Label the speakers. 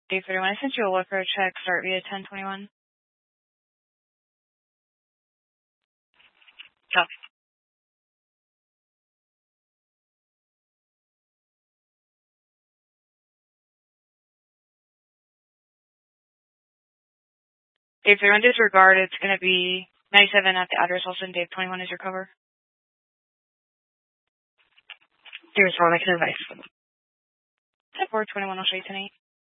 Speaker 1: Dave 31, I sent you a Wipro check, start via 1021. Copy. Dave 31, disregard, it's going to be 97 at the address. I'll send Dave 21 as your cover. Here's one I can advise. 10-4-21, I'll show you tonight.